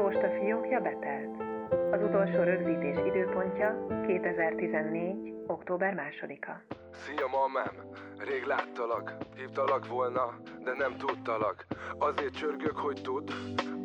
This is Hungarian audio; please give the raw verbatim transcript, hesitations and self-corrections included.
Posta fiókja betelt. Az utolsó rögzítés időpontja kétezer-tizennégy. október másodika. Szia mamám, rég láttalak, hívtalak volna, de nem tudtalak. Azért csörgök, hogy tudd,